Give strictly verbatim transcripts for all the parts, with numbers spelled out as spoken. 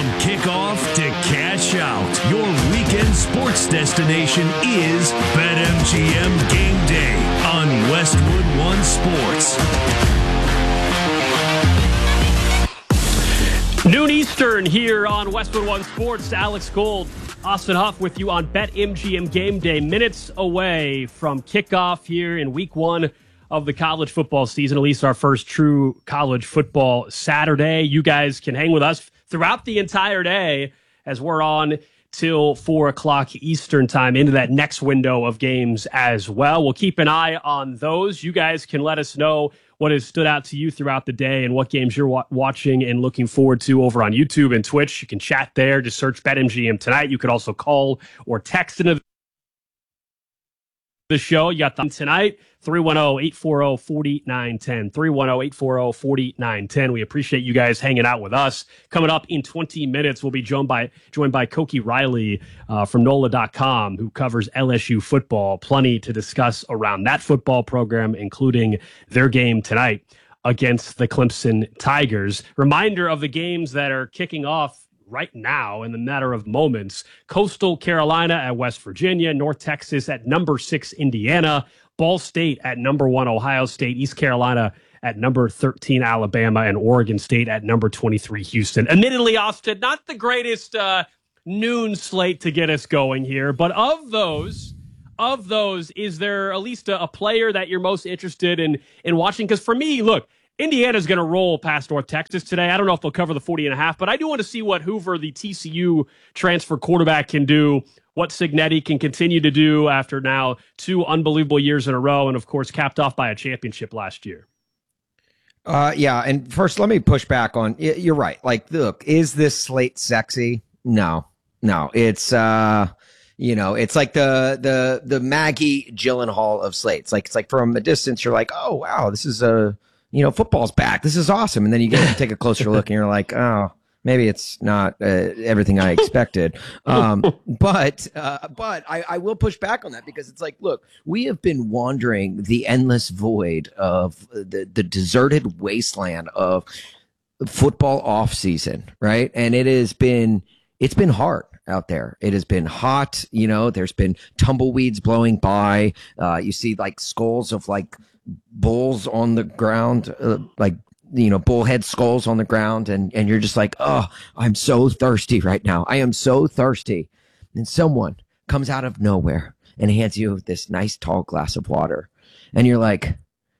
From kickoff to cash out, your weekend sports destination is BetMGM Game Day on Westwood One Sports. Noon Eastern here on Westwood One Sports. Alex Gold, Austin Huff with you on BetMGM Game Day. Minutes away from kickoff here in week one of the college football season, at least our first true college football Saturday. You guys can hang with us throughout the entire day as we're on till four o'clock Eastern time into that next window of games as well. We'll keep an eye on those. You guys can let us know what has stood out to you throughout the day and what games you're wa- watching and looking forward to over on YouTube and Twitch. You can chat there. Just search BetMGM tonight. You could also call or text into the show. You got them tonight, three one zero, eight four zero, four nine one zero, three one zero, eight four zero, four nine one zero. We appreciate you guys hanging out with us. Coming up in twenty minutes, we'll be joined by joined by Koki Riley uh, from N O L A dot com, who covers L S U football. Plenty to discuss around that football program, including their game tonight against the Clemson Tigers. Reminder of the games that are kicking off right now in the matter of moments. Coastal Carolina at West Virginia, North Texas at number six Indiana, Ball State at number one Ohio State, East Carolina at number thirteen Alabama, and Oregon State at number twenty-three Houston. Admittedly, Austin, not the greatest uh, noon slate to get us going here, but of those, of those, is there at least a, a player that you're most interested in in watching? Because for me, look, Indiana's going to roll past North Texas today. I don't know if they'll cover the forty and a half, but I do want to see what Hoover, the T C U transfer quarterback, can do, what Cignetti can continue to do after now two unbelievable years in a row, and, of course, capped off by a championship last year. Uh, yeah, and first, let me push back on, you're right. Like, look, is this slate sexy? No, no. It's, uh, you know, it's like the the the Maggie Gyllenhaal of slates. Like, it's like from a distance, you're like, oh, wow, this is a... you know, football's back. This is awesome. And then you get to take a closer look and you're like, oh, maybe it's not uh, everything I expected. Um, but uh, but I, I will push back on that because it's like, look, we have been wandering the endless void of the, the deserted wasteland of football off season, right? And it has been, it's been hard out there. It has been hot. You know, there's been tumbleweeds blowing by. Uh, you see like skulls of like, bulls on the ground, uh, like, you know, bullhead skulls on the ground. And, and you're just like, oh, I'm so thirsty right now. I am so thirsty. And someone comes out of nowhere and hands you this nice tall glass of water. And you're like,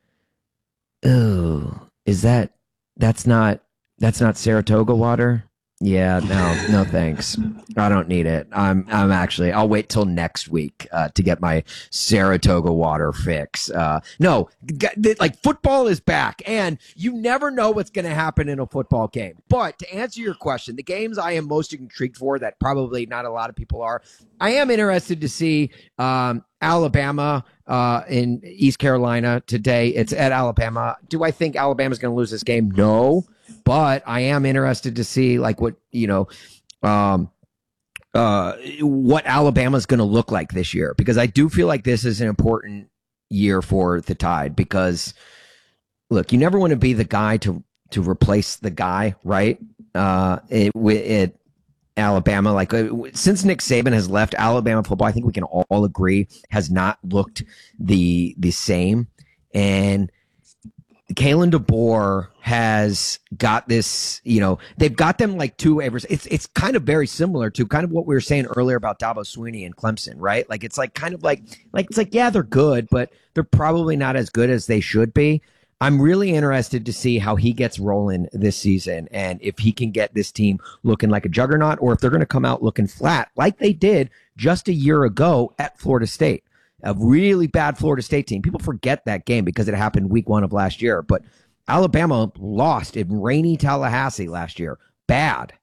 oh, is that, that's not, that's not Saratoga water? Yeah, no, no, thanks. I don't need it. I'm, I'm actually, I'll wait till next week, uh, to get my Saratoga water fix. Uh, no, g- like football is back and you never know what's going to happen in a football game. But to answer your question, the games I am most intrigued for that probably not a lot of people are, I am interested to see, um, Alabama, uh, in East Carolina today. It's at Alabama. Do I think Alabama's going to lose this game? No. But I am interested to see like what, you know, um, uh, what Alabama's going to look like this year, because I do feel like this is an important year for the Tide because look, you never want to be the guy to, to replace the guy, right? Uh, it, it, Alabama, like uh, since Nick Saban has left, Alabama football, I think we can all agree has not looked the, the same. And Kalen DeBoer has got this, you know, they've got them like two Avers. It's it's kind of very similar to kind of what we were saying earlier about Dabo Swinney and Clemson, right? Like it's like kind of like like it's like yeah, they're good, but they're probably not as good as they should be. I'm really interested to see how he gets rolling this season and if he can get this team looking like a juggernaut or if they're going to come out looking flat like they did just a year ago at Florida State. A really bad Florida State team. People forget that game because it happened week one of last year. But Alabama lost in rainy Tallahassee last year. Bad.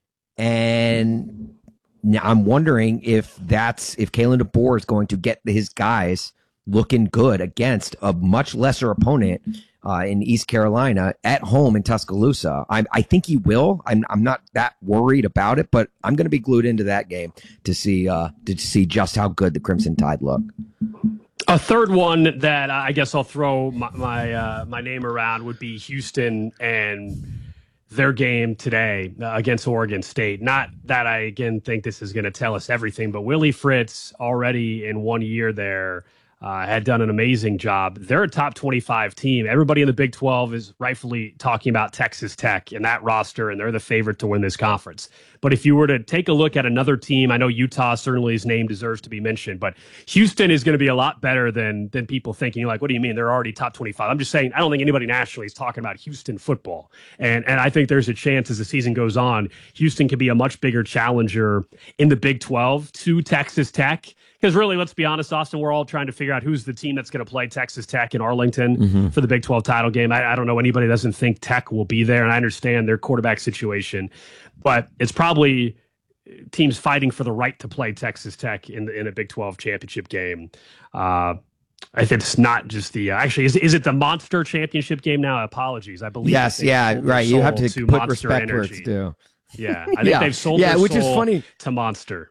And I'm wondering if that's if Kalen DeBoer is going to get his guys looking good against a much lesser opponent uh, in East Carolina at home in Tuscaloosa. I, I think he will. I'm I'm not that worried about it, but I'm going to be glued into that game to see uh, to see just how good the Crimson Tide look. A third one that I guess I'll throw my my, uh, my name around would be Houston and their game today uh, against Oregon State. Not that I, again, think this is going to tell us everything, but Willie Fritz already in one year there uh, had done an amazing job. They're a top twenty-five team. Everybody in the Big twelve is rightfully talking about Texas Tech and that roster, and they're the favorite to win this conference. But if you were to take a look at another team, I know Utah certainly his name deserves to be mentioned, but Houston is going to be a lot better than than people thinking. Like, what do you mean? They're already top twenty-five. I'm just saying, I don't think anybody nationally is talking about Houston football. And and I think there's a chance as the season goes on, Houston can be a much bigger challenger in the Big twelve to Texas Tech. Because really, let's be honest, Austin, we're all trying to figure out who's the team that's going to play Texas Tech in Arlington mm-hmm. for the Big twelve title game. I, I don't know anybody that doesn't think Tech will be there, and I understand their quarterback situation. But it's probably teams fighting for the right to play Texas Tech in the, in a Big twelve championship game. Uh, I think it's not just the uh, actually is is it the Monster Championship game now? Apologies, I believe. Yes, yeah, right. You have to, to put Monster respect Energy. where it's due. Yeah, I think yeah. they've sold yeah, their which soul is funny to Monster.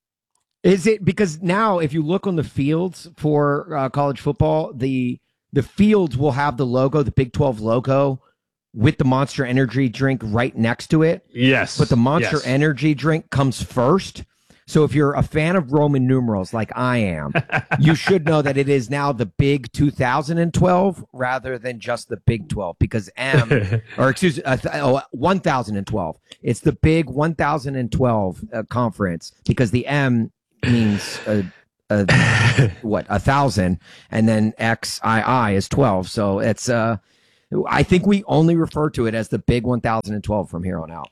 Is it because now if you look on the fields for uh, college football, the the fields will have the logo, the Big twelve logo, with the Monster Energy drink right next to it. Yes. But the Monster yes. Energy drink comes first. So if you're a fan of Roman numerals like I am, you should know that it is now the Big two thousand twelve rather than just the Big twelve, because M, or excuse me, uh, oh, one thousand twelve. It's the Big one thousand twelve uh, conference, because the M means a, a what a thousand, and then X I I is twelve. So it's uh, I think we only refer to it as the Big one thousand twelve from here on out.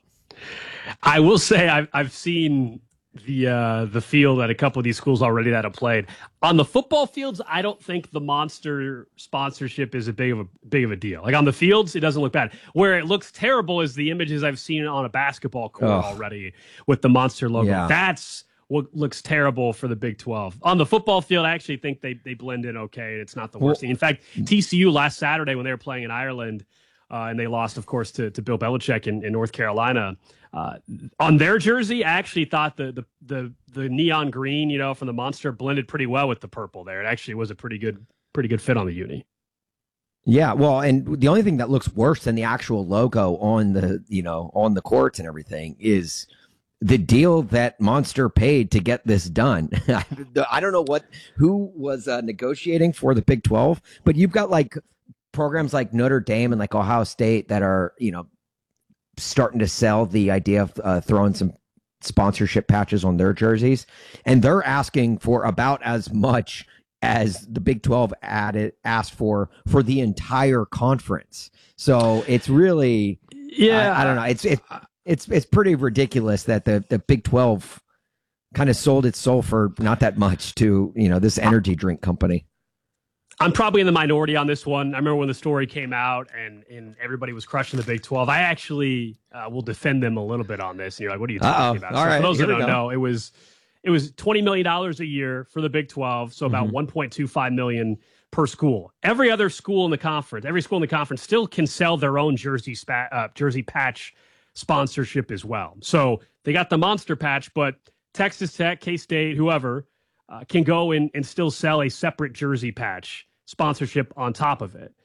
I will say I've I've seen the uh, the field at a couple of these schools already that have played on the football fields. I don't think the Monster sponsorship is a big of a big of a deal. Like on the fields, it doesn't look bad. Where it looks terrible is the images I've seen on a basketball court oh. already with the Monster logo. Yeah. That's what looks terrible for the Big twelve. On the football field, I actually think they they blend in okay. It's not the worst well, thing. In fact, T C U last Saturday when they were playing in Ireland, uh, and they lost, of course, to, to Bill Belichick in, in North Carolina, uh, on their jersey, I actually thought the, the the the neon green, you know, from the Monster blended pretty well with the purple there. It actually was a pretty good pretty good fit on the uni. Yeah, well, and the only thing that looks worse than the actual logo on the, you know, on the courts and everything is the deal that Monster paid to get this done. I don't know what who was uh, negotiating for the Big twelve, but you've got like programs like Notre Dame and like Ohio State that are, you know, starting to sell the idea of uh, throwing some sponsorship patches on their jerseys, and they're asking for about as much as the Big twelve added asked for for the entire conference. So it's really, yeah, I, I don't know. It's it. It's it's pretty ridiculous that the, the Big twelve kind of sold its soul for not that much to, you know, this energy drink company. I'm probably in the minority on this one. I remember when the story came out and, and everybody was crushing the Big twelve. I actually uh, will defend them a little bit on this. And you're like, what are you talking Uh-oh. about? All so right, for those that don't go. know, it was it was twenty million dollars a year for the Big twelve, so about mm-hmm. one point two five million dollars per school. Every other school in the conference, every school in the conference still can sell their own jersey spa- uh, jersey patch sponsorship as well. So they got the Monster patch, but Texas Tech, K-State, whoever uh, can go in and still sell a separate jersey patch sponsorship on top of it.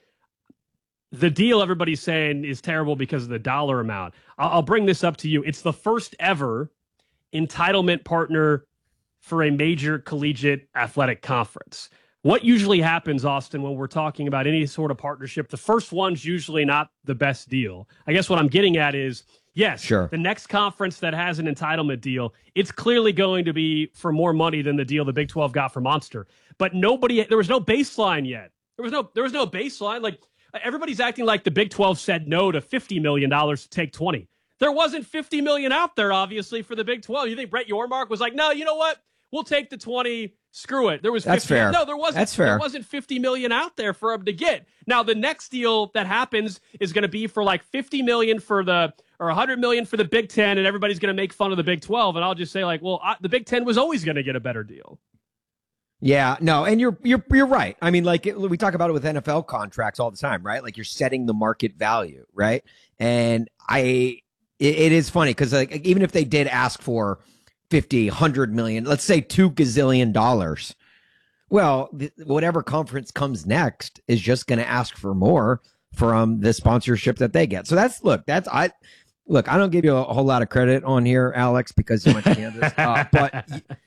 The deal everybody's saying is terrible because of the dollar amount. I'll, I'll bring this up to you. It's the first ever entitlement partner for a major collegiate athletic conference. What usually happens, Austin, when we're talking about any sort of partnership, the first one's usually not the best deal. I guess what I'm getting at is, yes, sure, the next conference that has an entitlement deal, it's clearly going to be for more money than the deal the Big twelve got for Monster. But nobody, there was no baseline yet. There was no, there was no baseline. Like everybody's acting like the Big twelve said no to fifty million dollars to take twenty. There wasn't fifty million dollars out there, obviously, for the Big twelve. You think Brett Yormark was like, no, you know what? We'll take the twenty. Screw it. There was fifty. That's fair. No, there wasn't. That's fair. There wasn't fifty million out there for him to get. Now the next deal that happens is going to be for like fifty million for the or one hundred million for the Big Ten, and everybody's going to make fun of the Big twelve. And I'll just say like, well, I, the Big Ten was always going to get a better deal. Yeah, no, and you're you're you're right. I mean, like it, we talk about it with N F L contracts all the time, right? Like you're setting the market value, right? And I, it, it is funny because like even if they did ask for fifty, one hundred million, let's say two gazillion dollars. Well, th- whatever conference comes next is just going to ask for more from the sponsorship that they get. So that's look, that's I look. I don't give you a whole lot of credit on here, Alex, because you went to Kansas, uh, but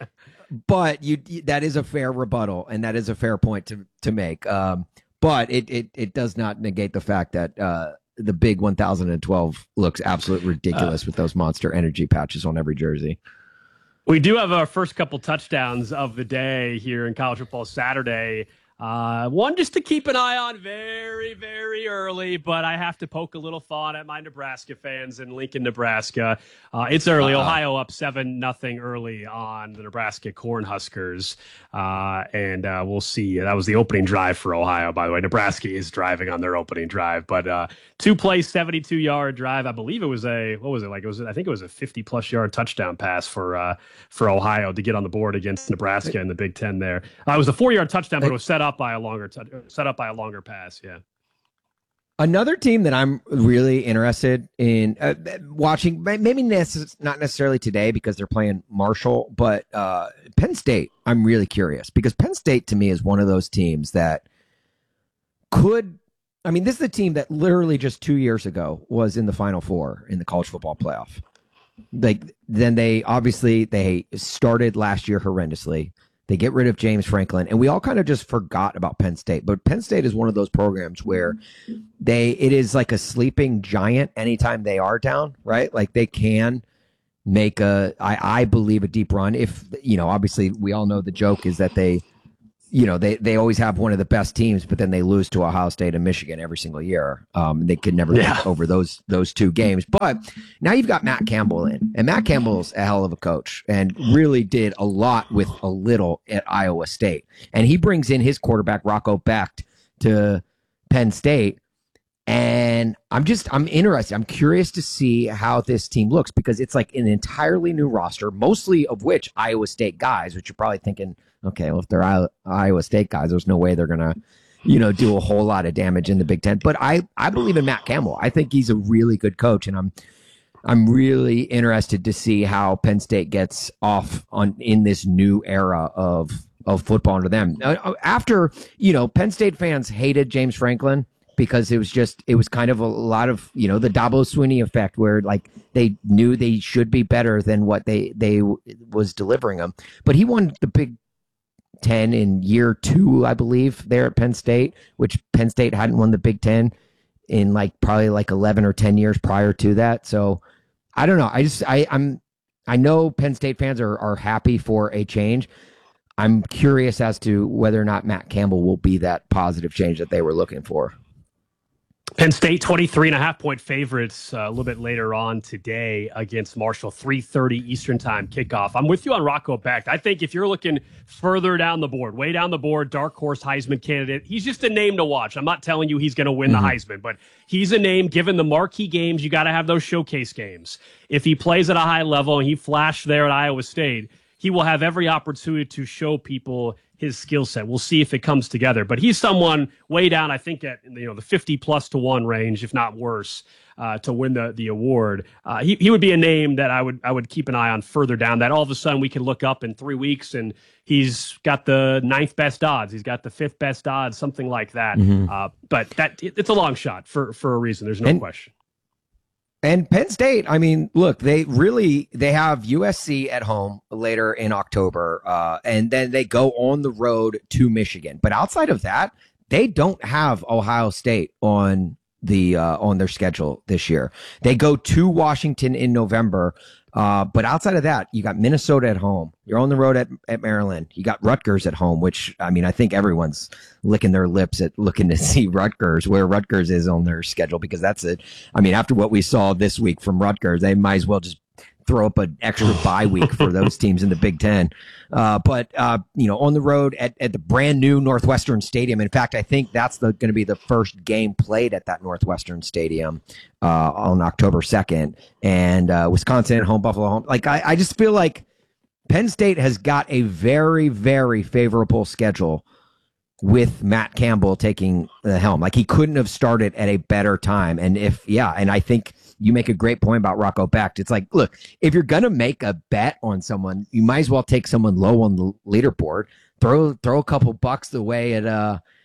but you that is a fair rebuttal, and that is a fair point to to make. Um, but it it it does not negate the fact that uh, the big one thousand twelve looks absolutely ridiculous uh, with those Monster Energy patches on every jersey. We do have our first couple touchdowns of the day here in college football Saturday. Uh, one just to keep an eye on very, very early, but I have to poke a little fun at my Nebraska fans in Lincoln, Nebraska. Uh, it's early. Uh-oh. Ohio up seven nothing early on the Nebraska Cornhuskers. Uh, and uh, we'll see. That was the opening drive for Ohio, by the way. Nebraska is driving on their opening drive, but uh, two-play, seventy-two-yard drive. I believe it was a, what was it like? It was, I think it was a fifty-plus yard touchdown pass for uh, for Ohio to get on the board against Nebraska in the Big Ten there. Uh, it was a four-yard touchdown, but it was set up by a longer t- set up by a longer pass. Yeah. Another team that I'm really interested in uh, watching, maybe necess- not necessarily today because they're playing Marshall, but uh, Penn State. I'm really curious because Penn State to me is one of those teams that could. I mean, this is a team that literally just two years ago was in the Final Four in the college football playoff. Like then they obviously they started last year horrendously. They get rid of James Franklin, and we all kind of just forgot about Penn State. But Penn State is one of those programs where they it is like a sleeping giant anytime they are down, right? Like they can make a, I, I believe, a deep run. If, you know, obviously we all know the joke is that they, you know, they, they always have one of the best teams, but then they lose to Ohio State and Michigan every single year. Um, they could never yeah. get over those those two games. But now you've got Matt Campbell in, and Matt Campbell's a hell of a coach and really did a lot with a little at Iowa State. And he brings in his quarterback, Rocco Becht, to Penn State. And I'm just, I'm interested. I'm curious to see how this team looks because it's like an entirely new roster, mostly of which Iowa State guys, which you're probably thinking, okay, well, if they're Iowa State guys, there's no way they're going to, you know, do a whole lot of damage in the Big Ten. But I, I believe in Matt Campbell. I think he's a really good coach, and I'm, I'm really interested to see how Penn State gets off on in this new era of of football under them. After, you know, Penn State fans hated James Franklin because it was just, it was kind of a lot of, you know, the Dabo Swinney effect where like they knew they should be better than what they, they was delivering them. But he won the Big Ten in year two, I believe, there at Penn State, which Penn State hadn't won the Big Ten in like probably like eleven or ten years prior to that. So I don't know. I just, I, I'm, I know Penn State fans are, are happy for a change. I'm curious as to whether or not Matt Campbell will be that positive change that they were looking for. Penn State, twenty-three and a half point favorites uh, a little bit later on today against Marshall, three thirty Eastern time kickoff. I'm with you on Rocco Becht. I think if you're looking further down the board, way down the board, dark horse Heisman candidate, he's just a name to watch. I'm not telling you he's going to win mm-hmm. the Heisman, but he's a name. Given the marquee games, you got to have those showcase games. If he plays at a high level and he flashed there at Iowa State, he will have every opportunity to show people his skill set. We'll see if it comes together, but he's someone way down, I think, at you know the fifty plus to one range, if not worse, uh, to win the the award. Uh, he he would be a name that I would I would keep an eye on further down. That all of a sudden we can look up in three weeks and he's got the ninth best odds, he's got the fifth best odds, something like that. Mm-hmm. Uh, but that it, it's a long shot for for a reason. There's no and- question. And Penn State, I mean, look, they really, they have U S C at home later in October, uh, and then they go on the road to Michigan. But outside of that, they don't have Ohio State on the uh, on their schedule this year. They go to Washington in November. Uh, but outside of that, you got Minnesota at home. You're on the road at, at Maryland. You got Rutgers at home, which, I mean, I think everyone's licking their lips at looking to see Rutgers, where Rutgers is on their schedule, because that's it. I mean, after what we saw this week from Rutgers, they might as well just throw up an extra bye week for those teams in the Big Ten. Uh, but, uh, you know, on the road at, at the brand new Northwestern Stadium. In fact, I think that's going to be the first game played at that Northwestern Stadium uh, on October second. And uh, Wisconsin at home, Buffalo home. Like, I, I just feel like Penn State has got a very, very favorable schedule with Matt Campbell taking the helm. Like, he couldn't have started at a better time. And if, yeah, and I think you make a great point about Rocco Becht. It's like, look, if you're going to make a bet on someone, you might as well take someone low on the leaderboard, throw, throw a couple bucks the way at, uh,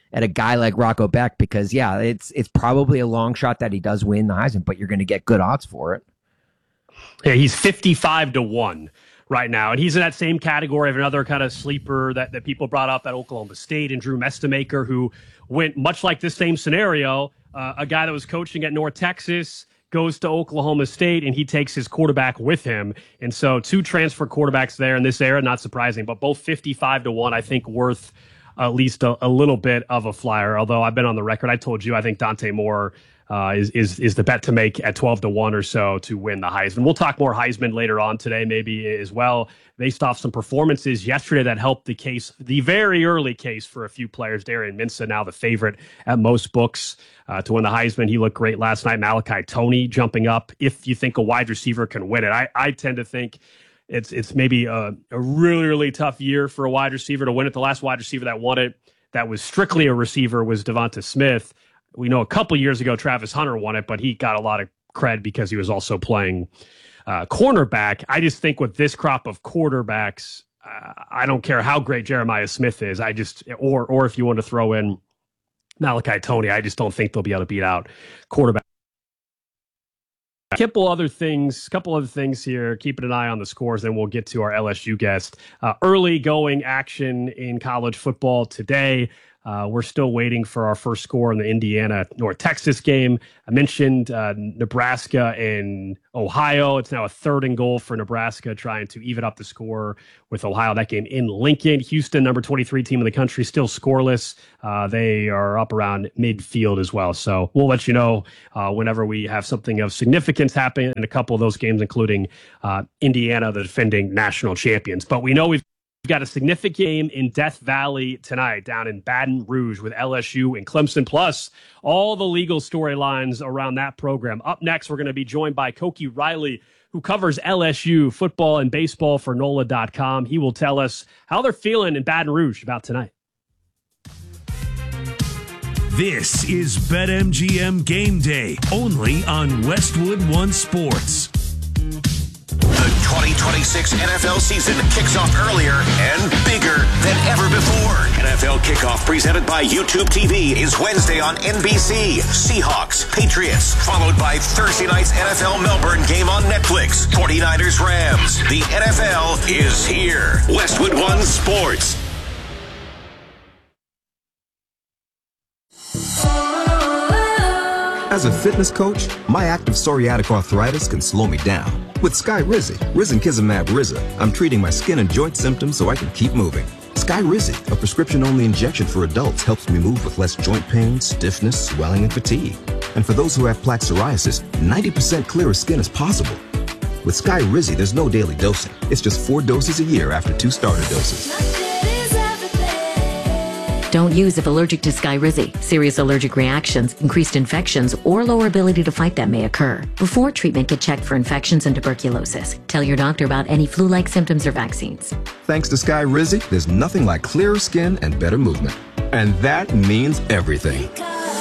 at a guy like Rocco Beck because, yeah, it's it's probably a long shot that he does win the Heisman, but you're going to get good odds for it. Yeah, he's fifty-five to one right now, and he's in that same category of another kind of sleeper that, that people brought up at Oklahoma State, and Drew Mestamaker, who went much like this same scenario, uh, a guy that was coaching at North Texas, goes to Oklahoma State, and he takes his quarterback with him. And so two transfer quarterbacks there in this era, not surprising, but both fifty-five to one, I think worth at least a, a little bit of a flyer. Although I've been on the record, I told you I think Dante Moore uh, is, is, is the bet to make at twelve to one or so to win the Heisman. We'll talk more Heisman later on today, maybe as well, based off some performances yesterday that helped the case, the very early case for a few players. Darian Minsa, now the favorite at most books uh, to win the Heisman. He looked great last night. Malachi Toney jumping up. If you think a wide receiver can win it, I, I tend to think it's it's maybe a, a really, really tough year for a wide receiver to win it. The last wide receiver that won it that was strictly a receiver was Devonta Smith. We know a couple years ago Travis Hunter won it, but he got a lot of cred because he was also playing uh, cornerback. I just think with this crop of quarterbacks, uh, I don't care how great Jeremiah Smith is. I just, or or if you want to throw in Malachi Toney, I just don't think they'll be able to beat out quarterback. A couple other things, couple other things here. Keeping an eye on the scores, then we'll get to our L S U guest. Uh, early going action in college football today. Uh, we're still waiting for our first score in the Indiana North Texas game. I mentioned uh, Nebraska and Ohio. It's now a third and goal for Nebraska, trying to even up the score with Ohio. That game in Lincoln. Houston, number twenty-three team in the country, still scoreless. Uh, they are up around midfield as well. So we'll let you know uh, whenever we have something of significance happen in a couple of those games, including uh, Indiana, the defending national champions. But we know we've We've got a significant game in Death Valley tonight down in Baton Rouge with L S U and Clemson, plus all the legal storylines around that program. Up next, we're going to be joined by Koki Riley, who covers L S U football and baseball for N O L A dot com. He will tell us how they're feeling in Baton Rouge about tonight. This is BetMGM Game Day, only on Westwood One Sports. The twenty twenty-six N F L season kicks off earlier and bigger than ever before. N F L Kickoff, presented by YouTube T V, is Wednesday on N B C. Seahawks, Patriots, followed by Thursday night's N F L Melbourne game on Netflix. forty-niners, Rams. The N F L is here. Westwood One Sports. As a fitness coach, my active psoriatic arthritis can slow me down. With Skyrizi, Risankizumab Riza, I'm treating my skin and joint symptoms so I can keep moving. Skyrizi, a prescription-only injection for adults, helps me move with less joint pain, stiffness, swelling, and fatigue. And for those who have plaque psoriasis, ninety percent clearer skin is possible. With Skyrizi, there's no daily dosing. It's just four doses a year after two starter doses. Don't use if allergic to Skyrizi. Serious allergic reactions, increased infections, or lower ability to fight them may occur. Before treatment, get checked for infections and tuberculosis. Tell your doctor about any flu-like symptoms or vaccines. Thanks to Skyrizi, there's nothing like clearer skin and better movement. And that means everything.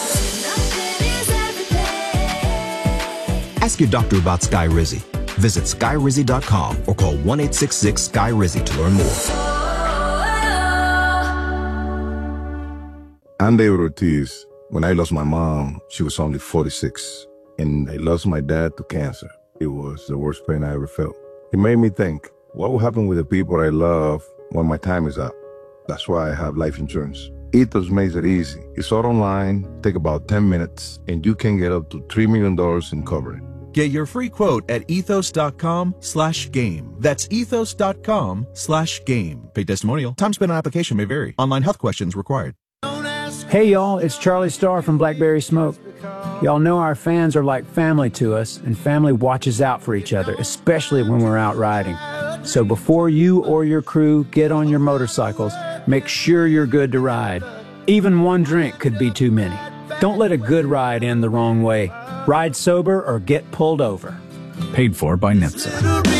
Ask your doctor about Skyrizi. Visit Skyrizi dot com or call one eight six six Sky Rizi to learn more. I'm David Ortiz. When I lost my mom, she was only forty-six, and I lost my dad to cancer. It was the worst pain I ever felt. It made me think, what will happen with the people I love when my time is up? That's why I have life insurance. Ethos makes it easy. It's all online, take about ten minutes, and you can get up to three million dollars in coverage. Get your free quote at ethos.com slash game. That's ethos.com slash game. Paid testimonial. Time spent on application may vary. Online health questions required. Hey y'all, it's Charlie Starr from Blackberry Smoke. Y'all know our fans are like family to us, and family watches out for each other, especially when we're out riding. So before you or your crew get on your motorcycles, make sure you're good to ride. Even one drink could be too many. Don't let a good ride end the wrong way. Ride sober or get pulled over. Paid for by N H T S A.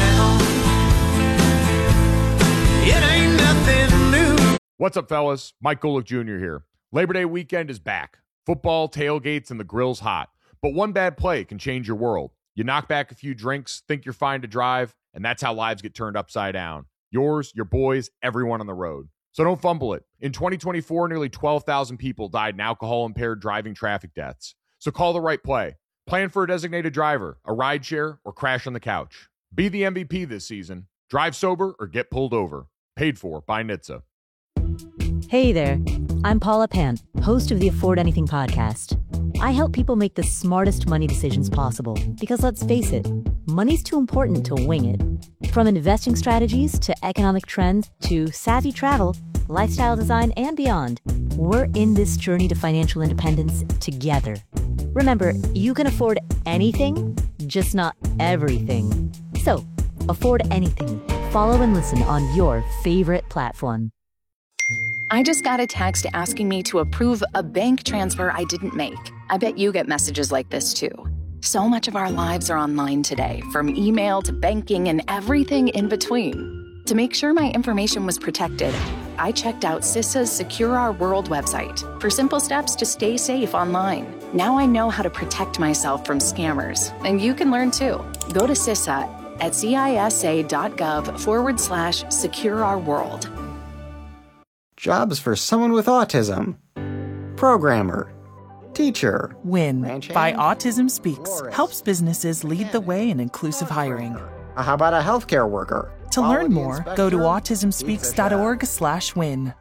What's up, fellas? Mike Golick Junior here. Labor Day weekend is back. Football, tailgates, and the grill's hot. But one bad play can change your world. You knock back a few drinks, think you're fine to drive, and that's how lives get turned upside down. Yours, your boys, everyone on the road. So don't fumble it. In twenty twenty-four, nearly twelve thousand people died in alcohol-impaired driving traffic deaths. So call the right play. Plan for a designated driver, a rideshare, or crash on the couch. Be the M V P this season. Drive sober or get pulled over. Paid for by N H T S A. Hey there. I'm Paula Pan, host of the Afford Anything podcast. I help people make the smartest money decisions possible because, let's face it, money's too important to wing it. From investing strategies to economic trends to savvy travel, lifestyle design, and beyond, we're in this journey to financial independence together. Remember, you can afford anything, just not everything. So, afford anything. Follow and listen on your favorite platform. I just got a text asking me to approve a bank transfer I didn't make. I bet you get messages like this too. So much of our lives are online today, from email to banking and everything in between. To make sure my information was protected, I checked out CISA's Secure Our World website for simple steps to stay safe online. Now I know how to protect myself from scammers, and you can learn too. Go to CISA at cisa.gov forward slash secure our world. Jobs for someone with autism. Programmer. Teacher. WIN by Autism Speaks helps businesses lead the way in inclusive hiring. How about a healthcare worker? To learn more, go to autism speaks dot org slash win.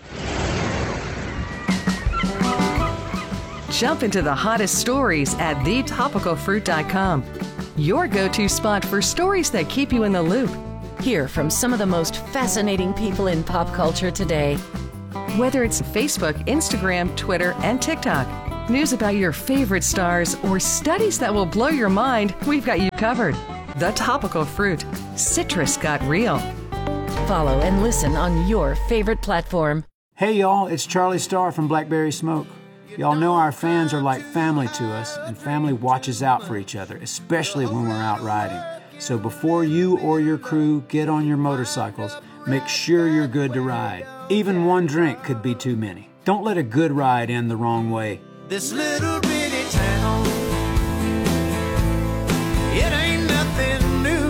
Jump into the hottest stories at the topical fruit dot com. Your go-to spot for stories that keep you in the loop. Hear from some of the most fascinating people in pop culture today. Whether it's Facebook, Instagram, Twitter, and TikTok, news about your favorite stars, or studies that will blow your mind, we've got you covered. The Topical Fruit. Citrus got real. Follow and listen on your favorite platform. Hey y'all, it's Charlie Starr from Blackberry Smoke. Y'all know our fans are like family to us, and family watches out for each other, especially when we're out riding. So before you or your crew get on your motorcycles, make sure you're good to ride. Even one drink could be too many. Don't let a good ride end the wrong way. This little bitty town, it ain't nothing new.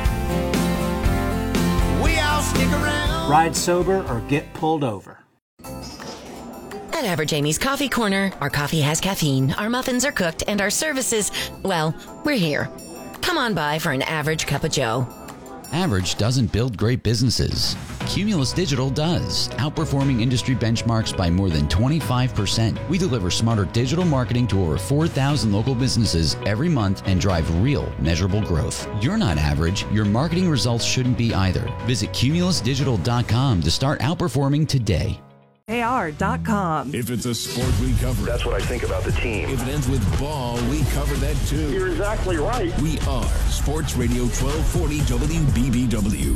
We all stick around. Ride sober or get pulled over. At Average Amy's Coffee Corner, our coffee has caffeine, our muffins are cooked, and our services, well, we're here. Come on by for an average cup of joe. Average doesn't build great businesses. Cumulus Digital does, outperforming industry benchmarks by more than twenty-five percent. We deliver smarter digital marketing to over four thousand local businesses every month and drive real, measurable growth. You're not average. Your marketing results shouldn't be either. Visit cumulus digital dot com to start outperforming today. A R dot com. If it's a sport, we cover it. That's what I think about the team. If it ends with ball, we cover that too. You're exactly right. We are Sports Radio twelve forty W B B W.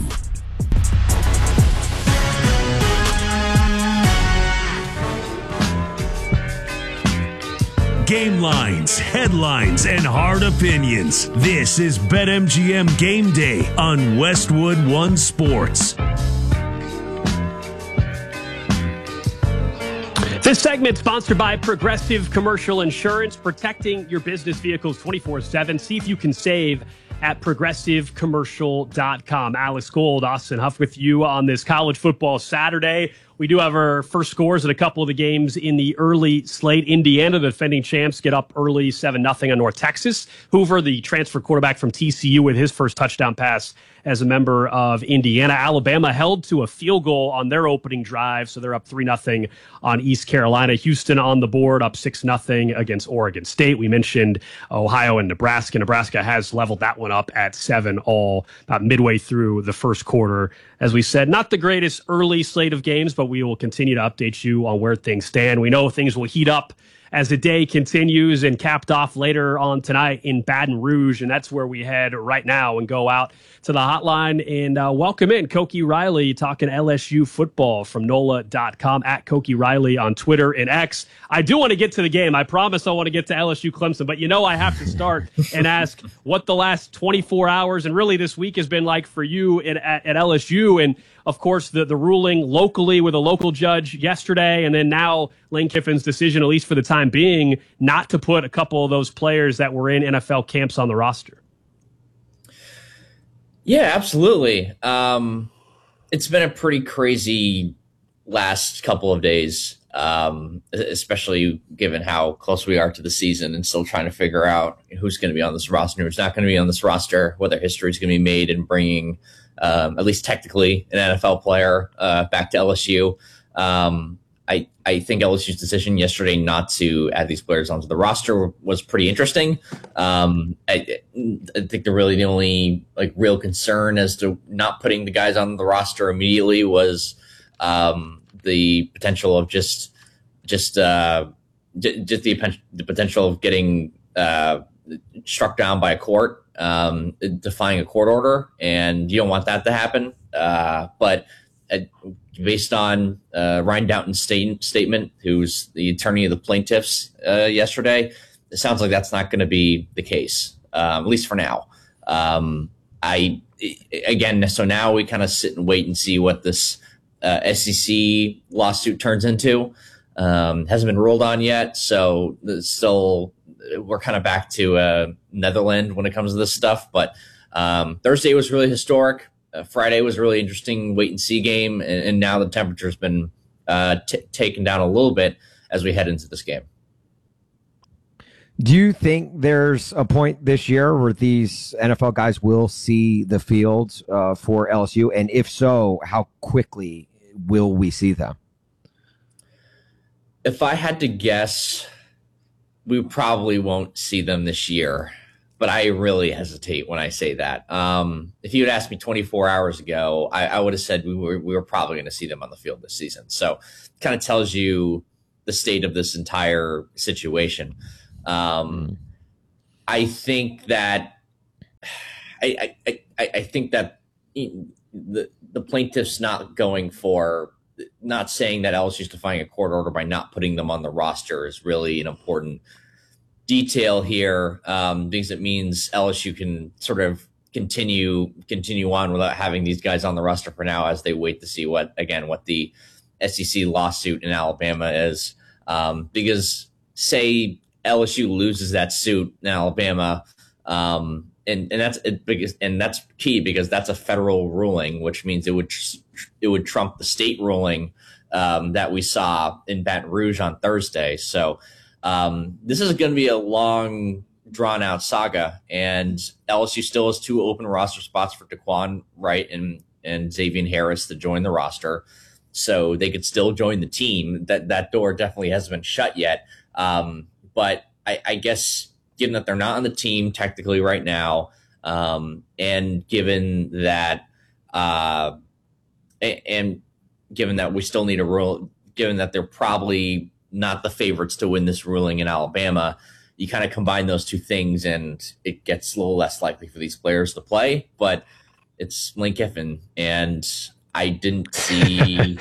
Game lines, headlines, and hard opinions. This is BetMGM Game Day on Westwood One Sports. This segment sponsored by Progressive Commercial Insurance, protecting your business vehicles twenty-four seven. See if you can save at progressive commercial dot com. Alex Gold, Austin Huff with you on this college football Saturday. We do have our first scores at a couple of the games in the early slate. Indiana, the defending champs, get up early seven nothing on North Texas. Hoover, the transfer quarterback from T C U, with his first touchdown pass as a member of Indiana. Alabama held to a field goal on their opening drive, so they're up three nothing on East Carolina. Houston on the board, up six nothing against Oregon State. We mentioned Ohio and Nebraska. Nebraska has leveled that one up at seven all about midway through the first quarter. As we said, not the greatest early slate of games, but we will continue to update you on where things stand. We know things will heat up as the day continues and capped off later on tonight in Baton Rouge. And that's where we head right now and go out to the hotline and uh, welcome in Koki Riley talking L S U football from N O L A dot com, at Koki Riley on Twitter and X. I do want to get to the game. I promise I want to get to L S U Clemson, but you know I have to start and ask what the last twenty-four hours and really this week has been like for you in, at, at L S U. And of course, the, the ruling locally with a local judge yesterday, and then now Lane Kiffin's decision, at least for the time being, not to put a couple of those players that were in N F L camps on the roster. Yeah, absolutely. Um, it's been a pretty crazy last couple of days, um, especially given how close we are to the season and still trying to figure out who's going to be on this roster, who's not going to be on this roster, whether history is going to be made in bringing, um, at least technically, an N F L player uh, back to L S U. Um, I, I think L S U's decision yesterday not to add these players onto the roster was pretty interesting. Um, I, I think the really the only like real concern as to not putting the guys on the roster immediately was um, the potential of just just uh, j- just the, the potential of getting uh, struck down by a court, um, defying a court order, and you don't want that to happen. Uh, but uh, based on uh, Ryan Doughton's state, statement, who's the attorney of the plaintiffs uh, yesterday, it sounds like that's not going to be the case, um, at least for now. Um, I again, so now we kind of sit and wait and see what this uh, S E C lawsuit turns into. Um, hasn't been ruled on yet, so still we're kind of back to uh, Netherlands when it comes to this stuff. But um, Thursday was really historic. Uh, Friday was a really interesting wait and see game, and, and now the temperature's been uh, t- taken down a little bit as we head into this game. Do you think there's a point this year where these N F L guys will see the field uh, for L S U? And if so, how quickly will we see them? If I had to guess, we probably won't see them this year, but I really hesitate when I say that. Um, if you had asked me twenty-four hours ago, I, I would have said we were, we were probably going to see them on the field this season. So it kind of tells you the state of this entire situation. Um, I think that I, I, I, I think that the, the plaintiffs not going for not saying that L S U's defying a court order by not putting them on the roster is really an important detail here, um, because it means L S U can sort of continue continue on without having these guys on the roster for now as they wait to see what, again, what the S E C lawsuit in Alabama is. Um, because say L S U loses that suit in Alabama, um, and and that's it, because and that's key because that's a federal ruling, which means it would it would trump the state ruling um, that we saw in Baton Rouge on Thursday. So um, this is going to be a long, drawn out saga, and L S U still has two open roster spots for Daquan Wright and and Xavier Harris to join the roster, so they could still join the team. That that door definitely hasn't been shut yet. Um, But I, I guess given that they're not on the team technically right now, um, and given that, uh, and given that we still need a rule, given that they're probably not the favorites to win this ruling in Alabama, you kind of combine those two things and it gets a little less likely for these players to play. But it's Lane Kiffin, and I didn't see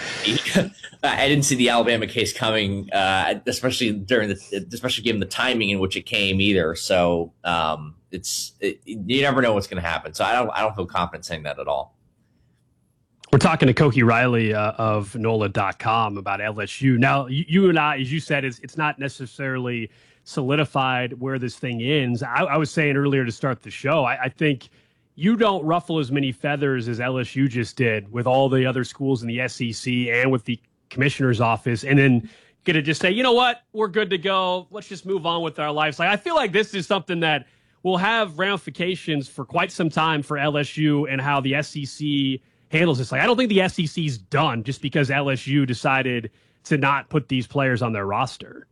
I didn't see the Alabama case coming, uh, especially during the especially given the timing in which it came either. So um, it's it, you never know what's going to happen. So I don't I don't feel confident saying that at all. We're talking to Koki Riley uh, of N O L A dot com about L S U. Now, you, you and I, as you said, it's, it's not necessarily solidified where this thing ends. I, I was saying earlier to start the show, I, I think you don't ruffle as many feathers as L S U just did with all the other schools in the S E C and with the commissioner's office, and then get to just say, you know what, we're good to go. Let's just move on with our lives. Like, I feel like this is something that will have ramifications for quite some time for L S U and how the S E C handles this. Like, I don't think the S E C's done just because L S U decided to not put these players on their roster.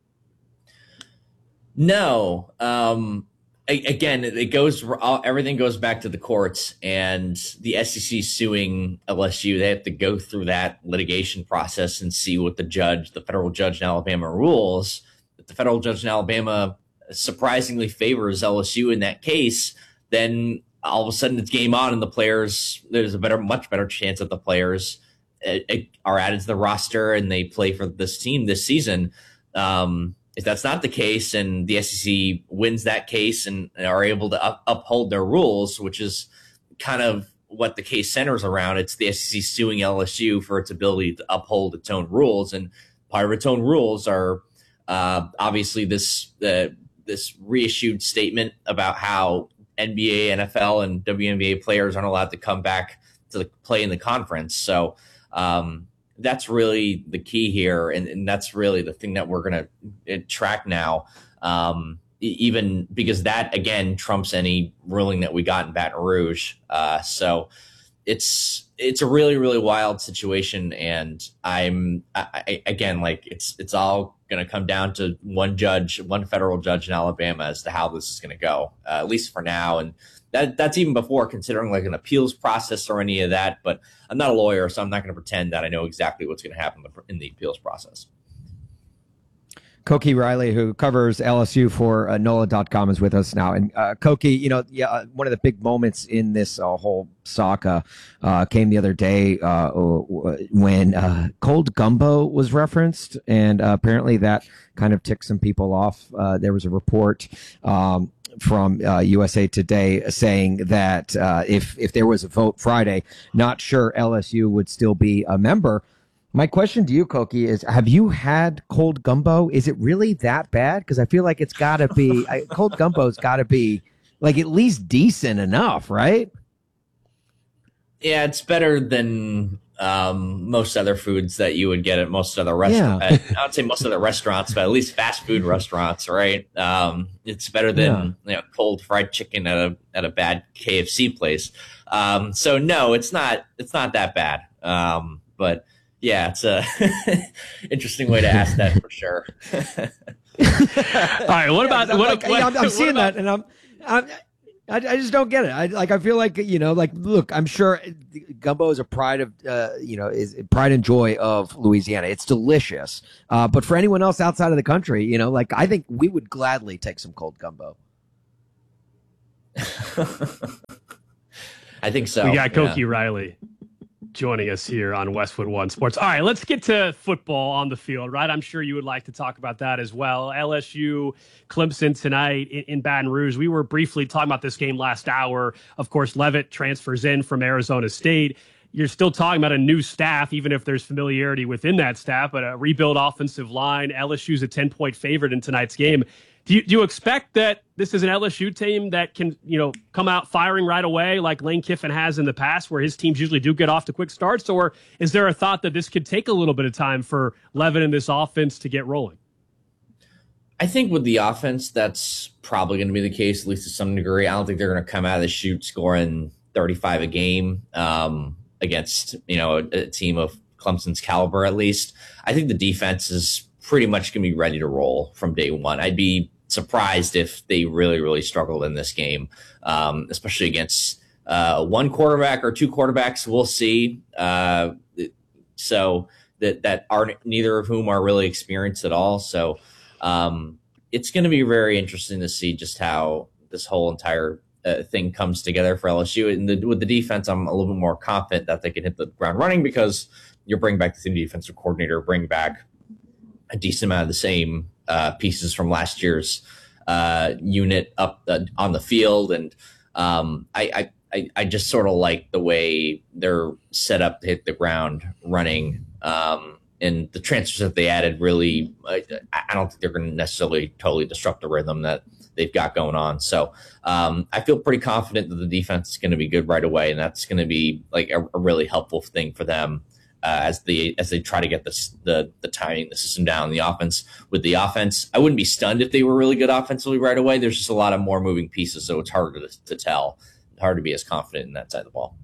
No. Um, again, it goes, everything goes back to the courts, and the S E C suing L S U. They have to go through that litigation process and see what the judge, the federal judge in Alabama rules. If the federal judge in Alabama surprisingly favors L S U in that case, then all of a sudden it's game on, and the players, there's a better, much better chance that the players are added to the roster and they play for this team this season. Um, If that's not the case, and the S E C wins that case and are able to up, uphold their rules, which is kind of what the case centers around, it's the S E C suing L S U for its ability to uphold its own rules. And part of its own rules are uh, obviously this uh, this reissued statement about how N B A, N F L, and W N B A players aren't allowed to come back to the, play in the conference. So um, that's really the key here. And, and that's really the thing that we're going to track now. Um, even because that, again, trumps any ruling that we got in Baton Rouge. Uh, so it's, it's a really, really wild situation. And I'm, I, I, again, like it's, it's all going to come down to one judge, one federal judge in Alabama as to how this is going to go, uh, at least for now. And that that's even before considering like an appeals process or any of that. But I'm not a lawyer, so I'm not going to pretend that I know exactly what's going to happen in the appeals process. Koki Riley, who covers L S U for uh, N O L A dot com, is with us now. And uh, Koki, you know, yeah, uh, one of the big moments in this uh, whole saga uh, came the other day uh, when uh, cold gumbo was referenced, and uh, apparently that kind of ticked some people off. Uh, there was a report um, from uh, U S A Today saying that uh, if if there was a vote Friday, not sure L S U would still be a member. My question to you, Koki, is have you had cold gumbo? Is it really that bad? Because I feel like it's got to be I, cold gumbo's got to be like at least decent enough, right? Yeah, it's better than um, most other foods that you would get at most other restaurants. Yeah. I would say most other restaurants, but at least fast food restaurants, right? Um, it's better than yeah. you know, cold fried chicken at a at a bad K F C place. Um, so no, it's not. It's not that bad. Um, but yeah, it's a interesting way to ask that for sure. All right, what about yeah, what, like, what, I'm, I'm what seeing about, that, and I'm, I'm I, I just don't get it. I like. I feel like you know, like, look, I'm sure gumbo is a pride of, uh, you know, is pride and joy of Louisiana. It's delicious. Uh, but for anyone else outside of the country, you know, like I think we would gladly take some cold gumbo. I think so. We got Koki yeah. Riley joining us here on Westwood One Sports. All right, let's get to football on the field, right? I'm sure you would like to talk about that as well. L S U, Clemson tonight in, in Baton Rouge. We were briefly talking about this game last hour. Of course, Leavitt transfers in from Arizona State. You're still talking about a new staff, even if there's familiarity within that staff, but a rebuild offensive line. L S U's a ten-point favorite in tonight's game. Do you, do you expect that this is an L S U team that can, you know, come out firing right away like Lane Kiffin has in the past, where his teams usually do get off to quick starts? Or is there a thought that this could take a little bit of time for Leavitt and this offense to get rolling? I think with the offense, that's probably going to be the case, at least to some degree. I don't think they're going to come out of the chute scoring thirty-five a game um, against, you know, a, a team of Clemson's caliber, at least. I think the defense is pretty much going to be ready to roll from day one. I'd be surprised if they really, really struggled in this game, um, especially against uh, one quarterback or two quarterbacks. We'll see. Uh, so that that are neither of whom are really experienced at all. So um, it's going to be very interesting to see just how this whole entire uh, thing comes together for L S U. And the, with the defense, I'm a little bit more confident that they can hit the ground running because you bring back the same defensive coordinator, bring back a decent amount of the same uh, pieces from last year's uh, unit up uh, on the field. And um, I, I, I just sort of like the way they're set up to hit the ground running. Um, and the transfers that they added really, I, I don't think they're going to necessarily totally disrupt the rhythm that they've got going on. So um, I feel pretty confident that the defense is going to be good right away. And that's going to be like a, a really helpful thing for them. Uh, as they as they try to get this, the the timing, the system down, the offense. With the offense, I wouldn't be stunned if they were really good offensively right away. There's just a lot of more moving pieces, so it's hard to, to tell. Hard to be as confident in that side of the ball.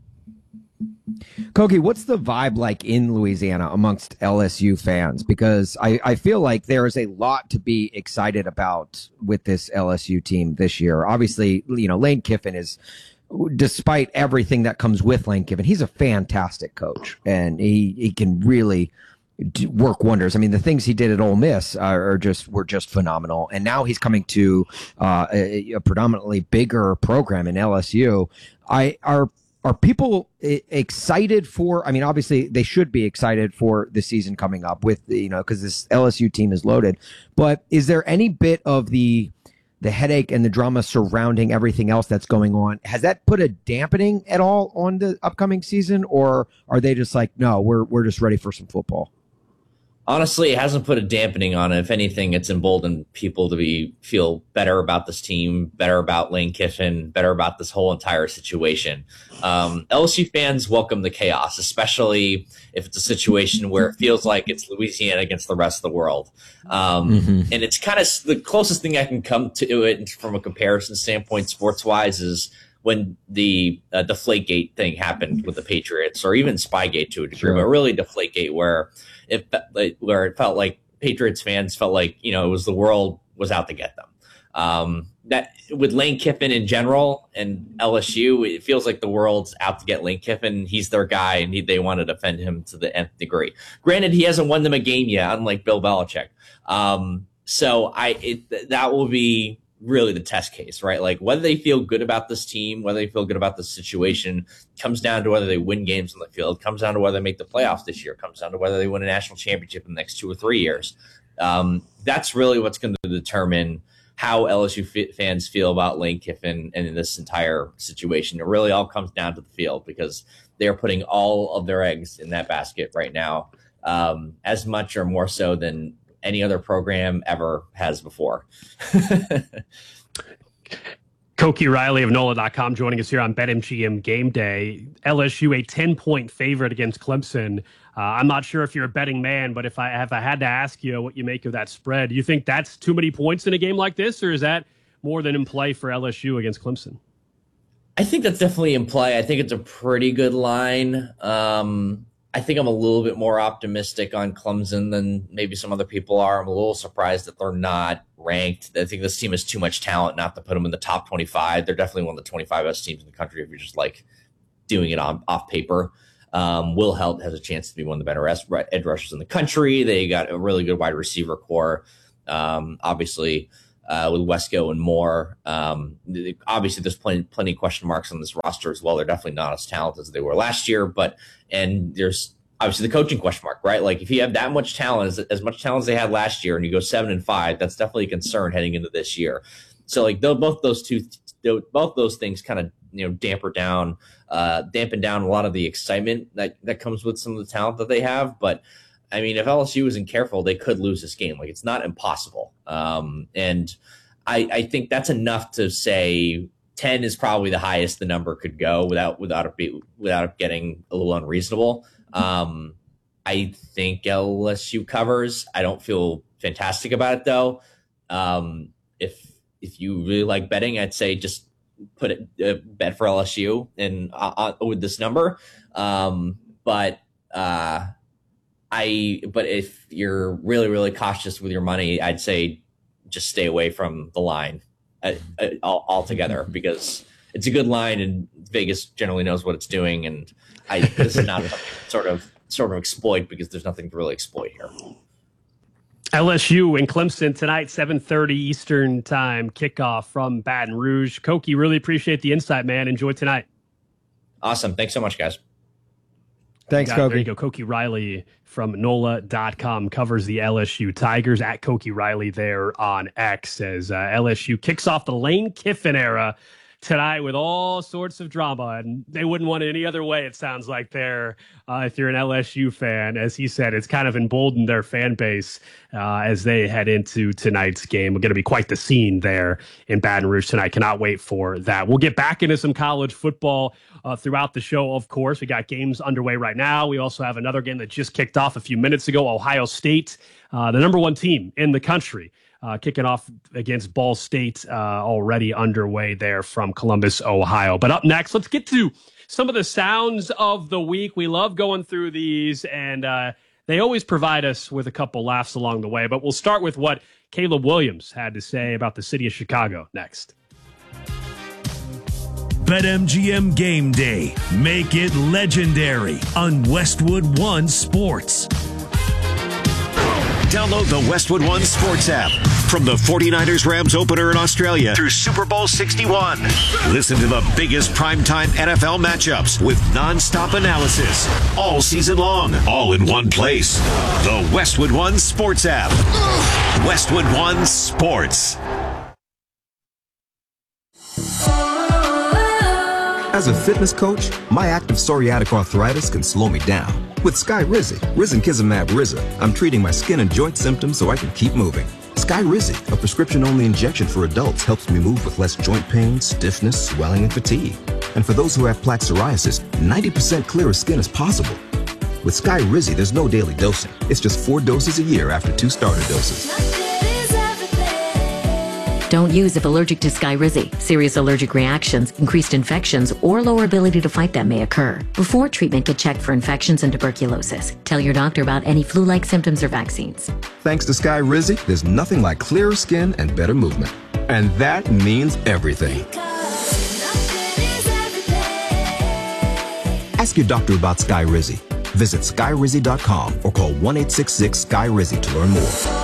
Koki, what's the vibe like in Louisiana amongst L S U fans? Because I, I feel like there is a lot to be excited about with this L S U team this year. Obviously, you know, Lane Kiffin is, despite everything that comes with Lane Kiffin, he's a fantastic coach, and he, he can really do, work wonders. I mean, the things he did at Ole Miss are, are just were just phenomenal, and now he's coming to uh, a, a predominantly bigger program in L S U. I are are people excited for? I mean, obviously they should be excited for the season coming up with, you know, because this L S U team is loaded. But is there any bit of the the headache and the drama surrounding everything else that's going on, has that put a dampening at all on the upcoming season, or are they just like, no, we're we're just ready for some football? honestly, it hasn't put a dampening on it. If anything, it's emboldened people to be feel better about this team, better about Lane Kiffin, better about this whole entire situation. Um, L S U fans welcome the chaos, especially if it's a situation where it feels like it's Louisiana against the rest of the world. Um, mm-hmm. And it's kind of the closest thing I can come to it from a comparison standpoint, sports-wise, is when the uh, Deflategate thing happened with the Patriots, or even Spygate to a degree, sure. but really Deflategate, where it where it felt like Patriots fans felt like, you know, it was the world was out to get them. Um, that with Lane Kiffin in general and L S U, it feels like the world's out to get Lane Kiffin. He's their guy, and he, they want to defend him to the nth degree. Granted, he hasn't won them a game yet, unlike Bill Belichick. Um, so I it, that will be really the test case, right? Like whether they feel good about this team, whether they feel good about the situation, comes down to whether they win games on the field, comes down to whether they make the playoffs this year, comes down to whether they win a national championship in the next two or three years. Um, that's really what's going to determine how L S U f- fans feel about Lane Kiffin and in this entire situation. It really all comes down to the field, because they're putting all of their eggs in that basket right now, um, as much or more so than any other program ever has before. Koki Riley of N O L A dot com joining us here on BetMGM Game Day. L S U a ten-point favorite against Clemson. Uh, I'm not sure if you're a betting man, but if I if I had to ask you what you make of that spread, do you think that's too many points in a game like this, or is that more than in play for L S U against Clemson? I think that's definitely in play. I think it's a pretty good line. Um, I think I'm a little bit more optimistic on Clemson than maybe some other people are. I'm a little surprised that they're not ranked. I think this team has too much talent not to put them in the top twenty-five. They're definitely one of the twenty-five best teams in the country if you're just like doing it on off paper. Um, Will Held has a chance to be one of the better edge rushers in the country. They got a really good wide receiver core. Um, obviously, uh, with Wesco and Moore. Um, obviously, there's plenty, plenty of question marks on this roster as well. They're definitely not as talented as they were last year, but and there's obviously the coaching question mark, right? Like if you have that much talent, as, as much talent as they had last year, and you go seven and five, that's definitely a concern heading into this year. So like both those two, both those things kind of, you know, damper down, uh, dampen down a lot of the excitement that, that comes with some of the talent that they have. But I mean, if L S U isn't careful, they could lose this game. Like it's not impossible. Um, and I, I think that's enough to say ten is probably the highest the number could go without, without it be, without it getting a little unreasonable. Um, I think L S U covers. I don't feel fantastic about it though. Um, if, if you really like betting, I'd say just put it, uh, bet for L S U and uh, with this number. Um, but, uh, I, but if you're really, really cautious with your money, I'd say just stay away from the line uh, uh, altogether, because it's a good line and Vegas generally knows what it's doing. And I, this is not a sort of, sort of exploit, because there's nothing to really exploit here. L S U and Clemson tonight, seven thirty Eastern time kickoff from Baton Rouge. Koki, really appreciate the insight, man. Enjoy tonight. Awesome. Thanks so much, guys. Thanks, got, Koki. There you go. Koki Riley from N O L A dot com covers the L S U Tigers. At Koki Riley there on X, as uh, L S U kicks off the Lane Kiffin era tonight with all sorts of drama, and they wouldn't want it any other way, it sounds like, there uh, if you're an L S U fan. As he said, it's kind of emboldened their fan base uh, as they head into tonight's game. We're going to be quite the scene there in Baton Rouge tonight. Cannot wait for that. We'll get back into some college football uh, throughout the show, of course. We got games underway right now. We also have another game that just kicked off a few minutes ago. Ohio State, uh, the number one team in the country, Uh, kicking off against Ball State, uh, already underway there from Columbus, Ohio. But up next, let's get to some of the sounds of the week. We love going through these, and uh, they always provide us with a couple laughs along the way. But we'll start with what Caleb Williams had to say about the city of Chicago next. BetMGM Game Day. Make it legendary on Westwood One Sports. Download the Westwood One Sports app from the forty-niners Rams opener in Australia through Super Bowl sixty-one. Listen to the biggest primetime N F L matchups with nonstop analysis all season long, all in one place. The Westwood One Sports app. Westwood One Sports. As a fitness coach, my active psoriatic arthritis can slow me down. With Skyrizi, risankizumab Riza, I'm treating my skin and joint symptoms so I can keep moving. Skyrizi, a prescription-only injection for adults, helps me move with less joint pain, stiffness, swelling, and fatigue. And for those who have plaque psoriasis, ninety percent clearer skin is possible. With Skyrizi, there's no daily dosing. It's just four doses a year after two starter doses. Don't use if allergic to Skyrizi. Serious allergic reactions, increased infections, or lower ability to fight them may occur. Before treatment, get checked for infections and tuberculosis. Tell your doctor about any flu-like symptoms or vaccines. Thanks to Skyrizi, there's nothing like clearer skin and better movement. And that means everything. Ask your doctor about Skyrizi. Visit Skyrizi dot com or call one eight six six Sky Rizi to learn more.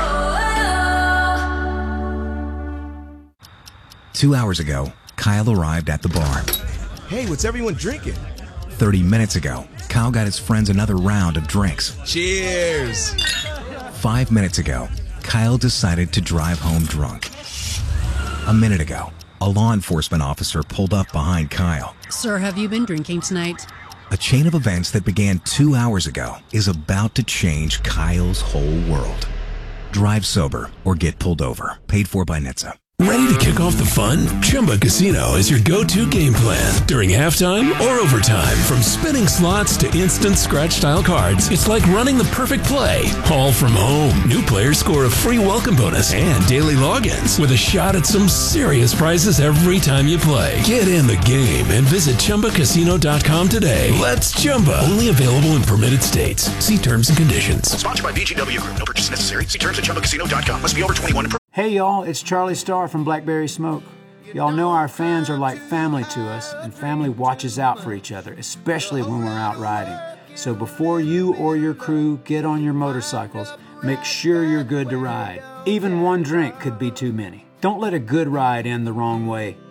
Two hours ago, Kyle arrived at the bar. Hey, what's everyone drinking? Thirty minutes ago, Kyle got his friends another round of drinks. Cheers! Five minutes ago, Kyle decided to drive home drunk. A minute ago, a law enforcement officer pulled up behind Kyle. Sir, have you been drinking tonight? A chain of events that began two hours ago is about to change Kyle's whole world. Drive sober or get pulled over. Paid for by N H T S A. Ready to kick off the fun? Chumba Casino is your go-to game plan. During halftime or overtime, from spinning slots to instant scratch-style cards, it's like running the perfect play, all from home. New players score a free welcome bonus and daily logins with a shot at some serious prizes every time you play. Get in the game and visit Chumba Casino dot com today. Let's Chumba. Only available in permitted states. See terms and conditions. Sponsored by B G W Group. No purchase necessary. See terms at Chumba Casino dot com. Must be over twenty-one. Hey y'all, it's Charlie Starr from Blackberry Smoke. Y'all know our fans are like family to us, and family watches out for each other, especially when we're out riding. So before you or your crew get on your motorcycles, make sure you're good to ride. Even one drink could be too many. Don't let a good ride end the wrong way.